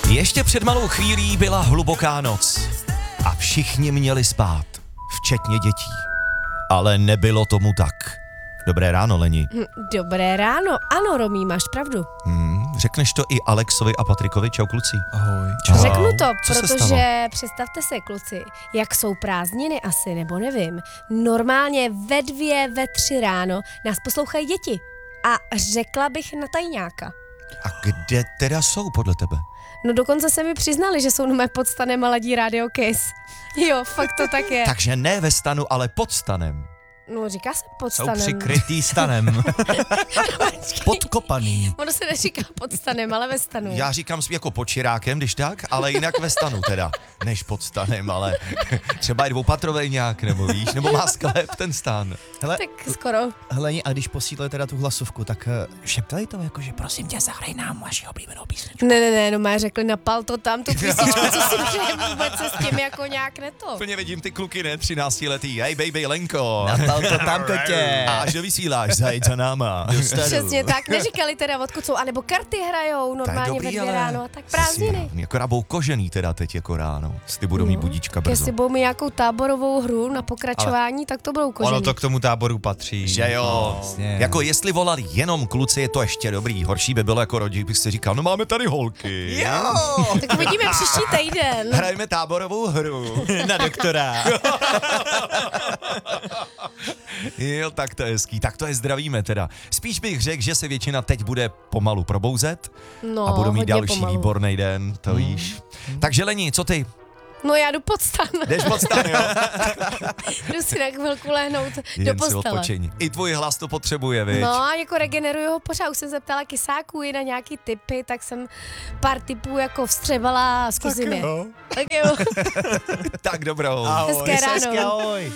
Ještě před malou chvílí byla hluboká noc a všichni měli spát, včetně dětí. Ale nebylo tomu tak. Dobré ráno, Leni. Dobré ráno, ano, Romí, máš pravdu. Řekneš to i Alexovi a Patrikovi, čau kluci. Ahoj. Řeknu to, Co se stalo? protože představte se, kluci, jak jsou prázdniny asi, nebo nevím. Normálně ve 2, ve 3 ráno nás poslouchají děti. A řekla bych na tajňáka. A kde teda jsou podle tebe? No dokonce se mi přiznali, že jsou na mé pod stanem a ladí Radio Kiss. Jo, fakt to tak je. Takže ne ve stanu, ale pod stanem. No říká se pod Jsou stanem. přikrytý stanem. Podkopaný. Ono se neříká pod stanem, ale ve stanu. Já říkám jako pod čirákem, když tak, ale jinak ve stanu teda, než pod stanem, ale třeba je dvoupatrovej nějak, nebo víš, nebo má sklep ten stan. Hele, Tak skoro. Heleni, a když posílali teda tu hlasovku, tak šeptali to jako, že prosím tě, zahraj nám vaši oblíbenou písničku. Ne, no má řekli, napal to tam, tu písničku, co si přeje, vůbec se s tím jako nějak neto. Úplně vidím ty kluky, ne, 13letý, hej baby Lenko. Napal to tam, kotě. A až dovysíláš, zajď za náma. Přesně tak, neříkali teda odkud jsou, anebo karty hrajou normálně ve 2 ráno a tak prázdniny. Jako rabou kožený teda teď jako ráno, jestli budou mít budíčka brzo. Jestli budou mít nějakou táborovou hru na pokračování, tak to budou kožený. Ono to k tomu táboru patří. Že jo, Jasně. jako jestli volali jenom kluci, je to ještě dobrý, horší by bylo jako rodič, bych si říkal, no máme tady holky. Tak uvidíme příští týden. Hrajeme táborovou hru. Na doktora. Jo, tak to je hezký, tak to je zdravíme teda. Spíš bych řekl, že se většina teď bude pomalu probouzet No, a budou mít hodně další pomalu. výborný den, to víš. Takže Leni, co ty? No já jdu pod stan. Jdeš pod stan, jo? Jdu si na chvilku lehnout do Jen si postele. odpočiň. I tvůj hlas to potřebuje, viď? No a jako regeneruju ho pořád, už jsem se ptala kysáků i na nějaký tipy, tak jsem pár tipů jako vstřebala a zkusím je. Tak jo, Tak dobrou. Ahoj. Hezké ráno. Ahoj.